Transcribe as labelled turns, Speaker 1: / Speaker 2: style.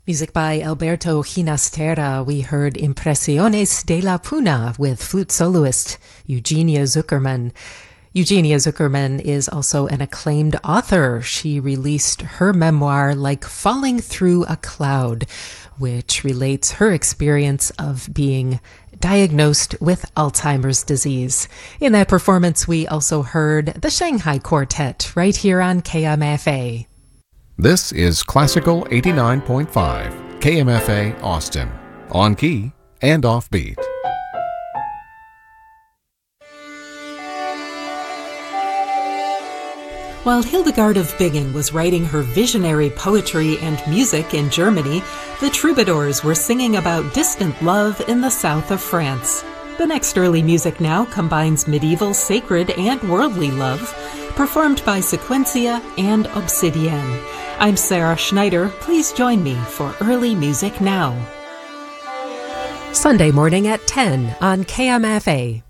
Speaker 1: Music by Alberto Ginastera. We heard Impresiones de la Puna with flute soloist Eugenia Zuckerman. Eugenia Zuckerman is also an acclaimed author. She released her memoir, Like Falling Through a Cloud, which relates her experience of being diagnosed with Alzheimer's disease. In that performance, we also heard the Shanghai Quartet right here on KMFA.
Speaker 2: This is Classical 89.5, KMFA Austin, on key and offbeat.
Speaker 1: While Hildegard of Bingen was writing her visionary poetry and music in Germany, the troubadours were singing about distant love in the south of France. The next early music now combines medieval, sacred, and worldly love, performed by Sequencia and Obsidienne. I'm Sarah Schneider. Please join me for Early Music Now. Sunday morning at 10 on KMFA.